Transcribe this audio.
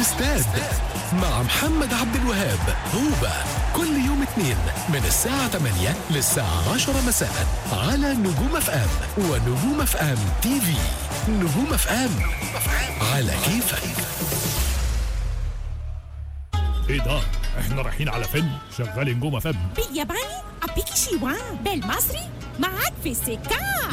الاستاد مع محمد عبد الوهاب. هوبا كل يوم اثنين من الساعة 8 للساعة 10 مساء على نجوم اف ام ونجوم اف ام تي في. نجوم اف ام على كيفك. ايه ده؟ احنا رايحين على فيلم شغال نجوم اف ام. بالياباني أبيكي شيوان، بالمصري معاك في السكة.